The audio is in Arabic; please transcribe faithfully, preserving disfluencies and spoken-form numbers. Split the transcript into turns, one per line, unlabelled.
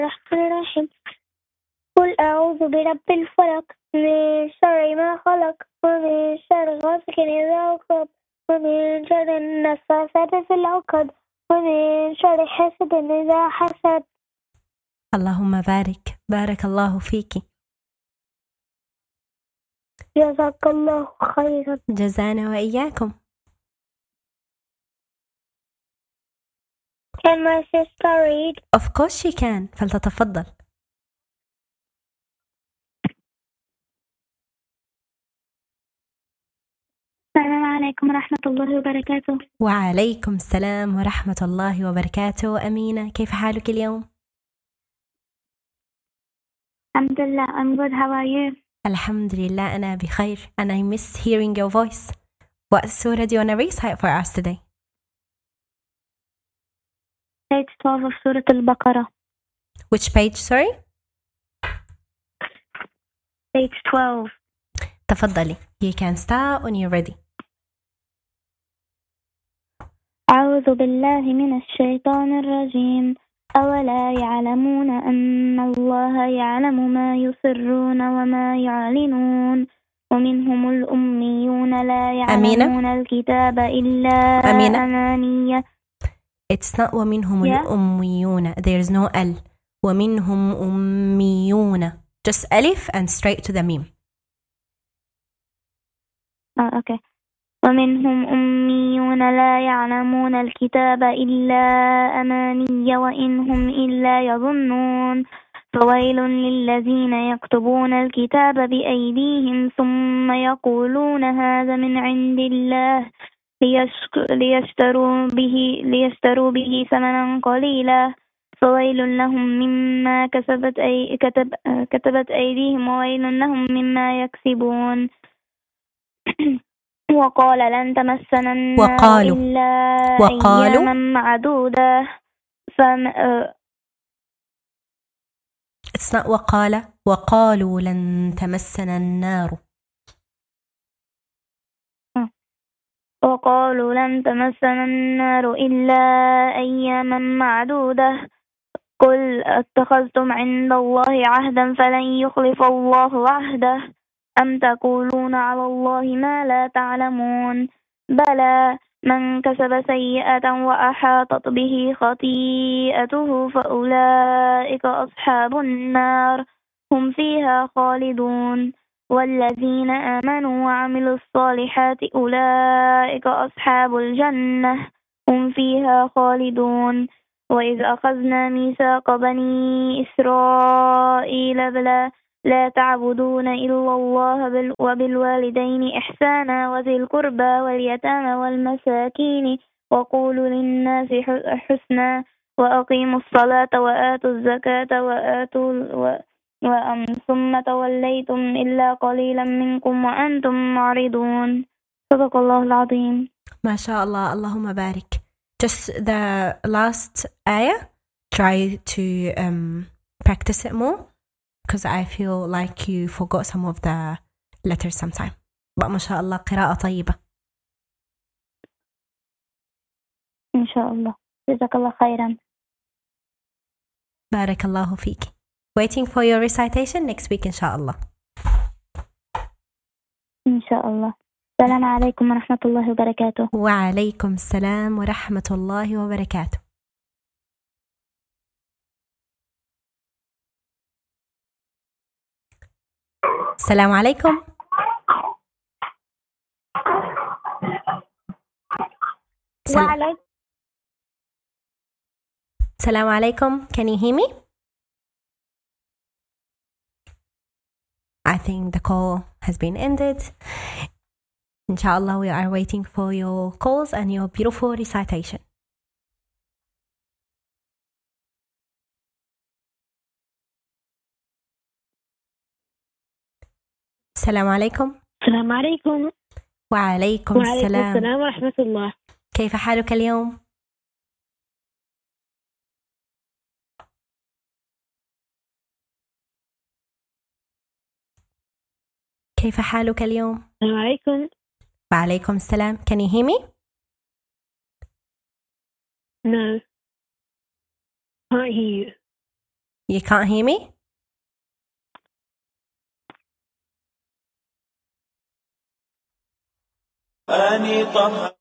الرحمن الرحيم قل أعوذ برب الفلق من شر ما خلق ومن شر غاسق إذا وقب ومن شر النفاثات في العقد ومن شر حاسد إذا حسد.
اللهم بارك بارك الله فيك.
جزاك الله خيرا.
جزانا وإياكم.
Can my sister read?
Of course she can. فلتتفضل.
السلام عليكم ورحمة الله وبركاته.
وعليكم السلام ورحمة الله وبركاته. أمينة، كيف حالك اليوم؟
الحمد لله. I'm good. How are you?
الحمد لله أنا بخير. And I miss hearing your voice. What surah do you want to recite for us today?
Page twelve of سورة البقرة.
Which page, sorry?
Page twelve.
تفضلي. You can start when you're ready.
أعوذ بالله من الشيطان الرجيم. أولا يعلمون أن الله يعلم ما يسرون وما يعلنون ومنهم الأميون لا يعلمون
أمينة؟
الكتاب إلا
أمينة؟
أماني.
It's not ومنهم
Yeah.
الأميون. There's no L. ومنهم أميون. Just ألف and straight to the meme.
oh, okay. ومنهم أميون لا يعلمون الكتاب إلا أماني وإن هم إلا يظنون فويل للذين يكتبون الكتاب بأيديهم ثم يقولون هذا من عند الله ليشتروا به ليشتروا به ثمنا قليلا فويل لهم مما كسبت أي كتب كتبت أيديهم وويل لهم مما يكسبون. وقال لن تمسنا النار
وقالوا
إلا
وقالوا
أياما معدودة فم...
It's not وقال. وقالوا لن تمسنا النار.
وقالوا لن تمسنا النار إلا أياما معدودة قل اتخذتم عند الله عهدا فلن يخلف الله عهده أم تقولون على الله ما لا تعلمون بلى من كسب سيئة وأحاطت به خطيئته فأولئك أصحاب النار هم فيها خالدون والذين آمنوا وعملوا الصالحات أولئك أصحاب الجنة هم فيها خالدون وإذ أخذنا ميثاق بني إسرائيل بلا لا تعبدون إلا الله وبالوالدين إحسانا وذي القربى واليتامى والمساكين وقولوا للناس حسنا وأقيموا الصلاة وآتوا الزكاة وآتوا و... وأم ثم توليتم إلا قليلا منكم وأنتم معرضون. صدق الله العظيم.
ما شاء الله. اللهم بارك. Just the last ayah, try to um, practice it more because I feel like you forgot some of the letters sometime. But ما شاء الله قراءة طيبة.
إن شاء الله. جزاك الله خيرا.
بارك الله فيك. Waiting for your recitation next week إن شاء الله.
إن شاء الله. السلام عليكم ورحمة الله وبركاته.
وعليكم السلام ورحمة الله وبركاته. السلام عليكم.
وعليكم
السلام عليكم. Can you hear me? I think the call has been ended. Inshallah, we are waiting for your calls and your beautiful recitation. السلام عليكم.
السلام عليكم.
وعليكم
وعليكم
السلام.
السلام ورحمة الله.
كيف حالك اليوم؟ كيف حالك اليوم؟
السلام عليكم.
وعليكم السلام. Can you hear me?
No. Can't hear you.
You can't hear me?
أني طه